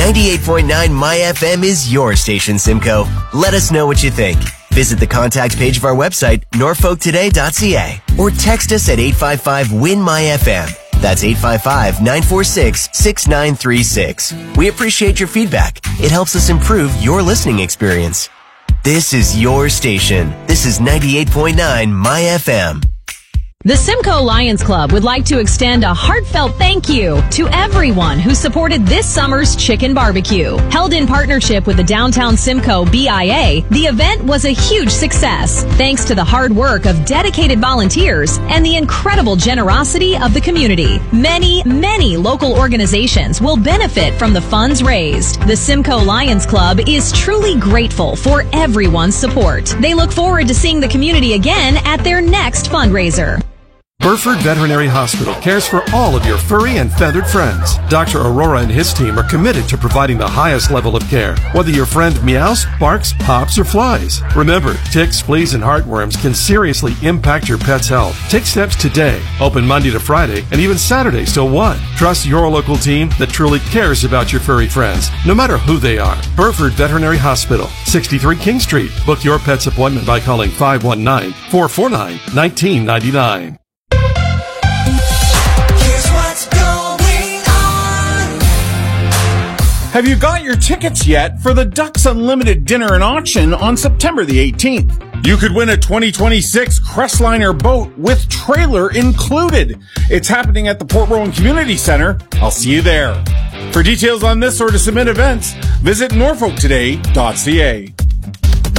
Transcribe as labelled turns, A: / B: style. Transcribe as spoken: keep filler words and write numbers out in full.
A: ninety-eight point nine My F M is your station, Simcoe. Let us know what you think. Visit the contact page of our website, norfolk today dot c a, or text us at eight five five, W I N, M Y F M. That's eight five five, nine four six, six nine three six. We appreciate your feedback. It helps us improve your listening experience. This is your station. This is ninety-eight point nine My F M.
B: The Simcoe Lions Club would like to extend a heartfelt thank you to everyone who supported this summer's chicken barbecue. Held in partnership with the Downtown Simcoe B I A, the event was a huge success thanks to the hard work of dedicated volunteers and the incredible generosity of the community. Many, many local organizations will benefit from the funds raised. The Simcoe Lions Club is truly grateful for everyone's support. They look forward to seeing the community again at their next fundraiser.
C: Burford Veterinary Hospital cares for all of your furry and feathered friends. Doctor Aurora and his team are committed to providing the highest level of care, whether your friend meows, barks, hops, or flies. Remember, ticks, fleas, and heartworms can seriously impact your pet's health. Take steps today. Open Monday to Friday and even Saturdays till one. Trust your local team that truly cares about your furry friends, no matter who they are. Burford Veterinary Hospital, sixty-three King Street. Book your pet's appointment by calling five one nine, four four nine, one nine nine nine.
D: Have you got your tickets yet for the Ducks Unlimited Dinner and Auction on September the eighteenth? You could win a twenty twenty-six Crestliner boat with trailer included. It's happening at the Port Rowan Community Center. I'll see you there. For details on this or to submit events, visit norfolk today dot c a.